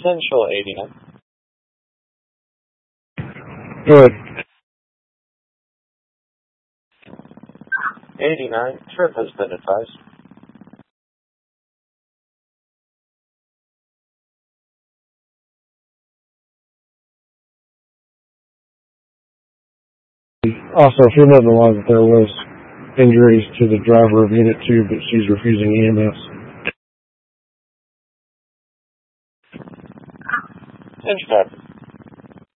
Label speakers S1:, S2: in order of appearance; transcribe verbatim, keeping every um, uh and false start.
S1: Central eighty-nine.
S2: Good.
S1: eighty-nine, trip has been advised.
S2: Also, she let along that there was injuries to the driver of Unit two, but she's refusing E M S.
S1: Inch driver.